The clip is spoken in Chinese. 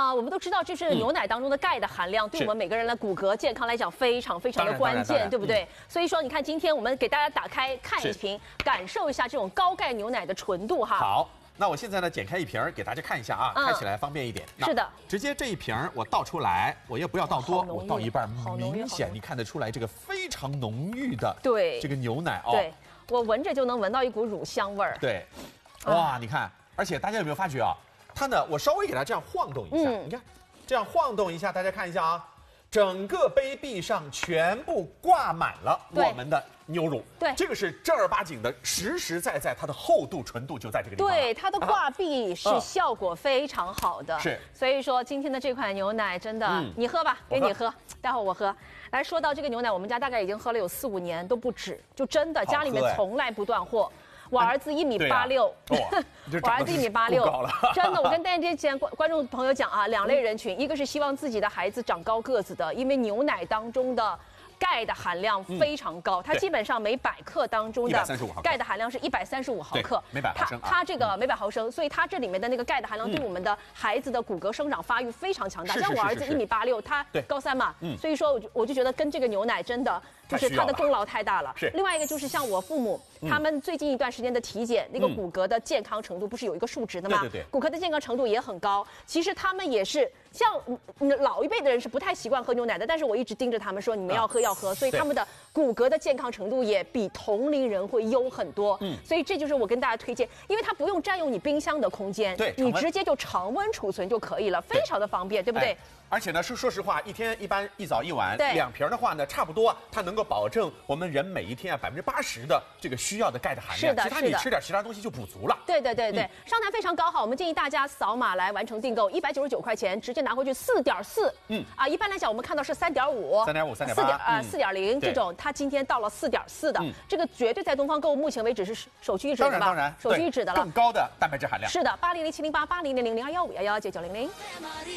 我们都知道，这是牛奶当中的钙的含量，对我们每个人的骨骼健康来讲非常的关键，对不对？所以说，你看今天我们给大家打开看一瓶，感受一下这种高钙牛奶的纯度哈。 好，那我现在呢剪开一瓶给大家看一下啊，开起来方便一点。 是的， 直接这一瓶我倒出来，我也不要倒多，我倒一半，明显你看得出来这个非常浓郁的这个牛奶哦。 对，我闻着就能闻到一股乳香味儿。 对，哇，你看，而且大家有没有发觉啊？它呢，我稍微给它这样晃动一下，你看，这样晃动一下，大家看一下啊，整个杯壁上全部挂满了我们的牛乳。 对， 这个是正儿八经的，实实在在，它的厚度、纯度就在这个地方。 对，它的挂壁是效果非常好的。 是， 所以说今天的这款牛奶真的，你喝吧，给你喝，待会儿我喝。来说到这个牛奶，我们家大概已经喝了有4、5年都不止，就真的家里面从来不断货。我儿子1.86米，我儿子1.86米，真的。我跟电视机前观众朋友讲啊，2类人群，一个是希望自己的孩子长高个子的，因为牛奶当中的钙的含量非常高，它基本上每100克当中的钙的含量是135毫克， 每100毫升。 它这个每100毫升，所以它这里面的那个钙的含量对我们的孩子的骨骼生长发育非常强大。像我儿子1.86米，他高3嘛，所以说我就觉得跟这个牛奶真的就是它的功劳太大了。另外一个就是像我父母，他们最近一段时间的体检，那个骨骼的健康程度不是有一个数值的吗？ 对， 骨骼的健康程度也很高。其实他们也是像老一辈的人是不太习惯喝牛奶的，但是我一直盯着他们说你们要喝，所以他们的骨骼的健康程度也比同龄人会优很多。所以这就是我跟大家推荐，因为它不用占用你冰箱的空间，你直接就常温储存就可以了，非常的方便，对不对？ 而且呢，说实话，一天一般一早一晚2瓶的话呢，差不多它能够保证我们人每一天80%的这个需要的钙的含量。其他你吃点其他东西就补足了。 对，商谈非常高哈，我们建议大家扫码来完成订购，199块钱直接拿回去4.4。一般来讲我们看到是3.5、 3.8、 4.0这种，它今天到了4.4的，这个绝对在东方购物目前为止是首屈一指的吧？ 当然， 首屈一指的了。 更高的蛋白质含量。 是的，800-708、8000-0215119900。